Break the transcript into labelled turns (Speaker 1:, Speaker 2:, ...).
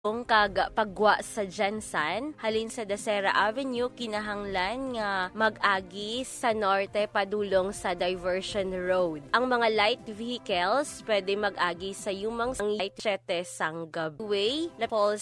Speaker 1: Kung pagwa sa Jansan, halin sa Dasera Avenue, kinahanglan nga mag-agi sa norte padulong sa Diversion Road. Ang mga light vehicles pwede mag-agi sa yumang light 7 sang Gabway,